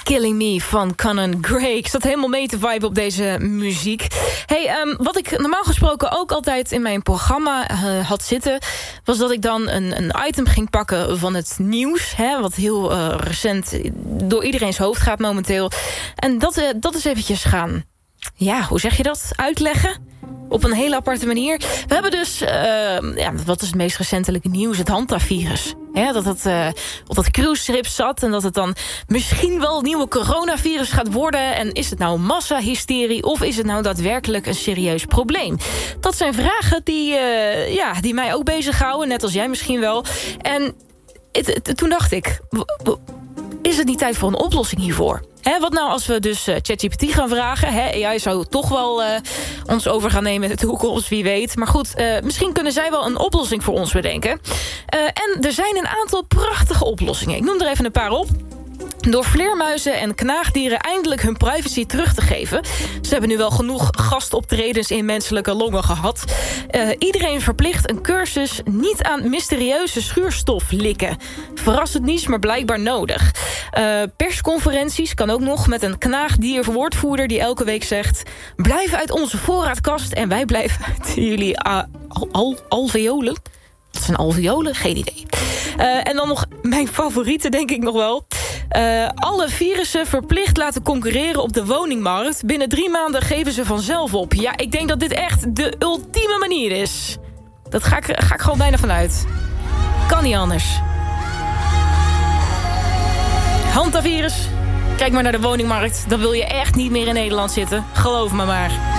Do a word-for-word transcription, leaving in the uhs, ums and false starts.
Killing Me van Conan Gray. Ik zat helemaal mee te viben op deze muziek. Hey, um, wat ik normaal gesproken ook altijd in mijn programma uh, had zitten... was dat ik dan een, een item ging pakken van het nieuws. Hè, wat heel uh, recent door iedereen's hoofd gaat momenteel. En dat, uh, dat is eventjes gaan... Ja, hoe zeg je dat? Uitleggen? Op een hele aparte manier. We hebben dus, uh, ja, wat is het meest recentelijke nieuws? Het hantavirus. Ja, dat het uh, op dat cruiseschip zat en dat het dan misschien wel een nieuwe coronavirus gaat worden. En is het nou massahysterie of is het nou daadwerkelijk een serieus probleem? Dat zijn vragen die, uh, ja, die mij ook bezighouden, net als jij misschien wel. En het, het, toen dacht ik, is het niet tijd voor een oplossing hiervoor? He, wat nou als we dus uh, ChatGPT gaan vragen? He, A I zou toch wel uh, ons over gaan nemen in de toekomst, wie weet. Maar goed, uh, misschien kunnen zij wel een oplossing voor ons bedenken. Uh, en er zijn een aantal prachtige oplossingen. Ik noem er even een paar op. Door vleermuizen en knaagdieren eindelijk hun privacy terug te geven. Ze hebben nu wel genoeg gastoptredens in menselijke longen gehad. Uh, iedereen verplicht een cursus niet aan mysterieuze schuurstof likken. Verrassend niets, maar blijkbaar nodig. Uh, persconferenties kan ook nog met een knaagdierwoordvoerder die elke week zegt... blijf uit onze voorraadkast en wij blijven uit jullie uh, al, al, alveolen. Wat zijn alveolen? Geen idee. Uh, en dan nog mijn favoriete, denk ik nog wel. Uh, alle virussen verplicht laten concurreren op de woningmarkt. Binnen drie maanden geven ze vanzelf op. Ja, ik denk dat dit echt de ultieme manier is. Dat ga ik, ga ik gewoon bijna vanuit. Kan niet anders. Hantavirus. Kijk maar naar de woningmarkt. Dan wil je echt niet meer in Nederland zitten. Geloof me maar.